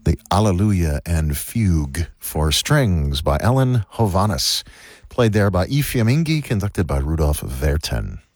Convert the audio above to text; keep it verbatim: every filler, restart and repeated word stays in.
the Alleluia and Fugue for Strings by Ellen Hovanes, played there by I Fiamminghi, conducted by Rudolf Verten.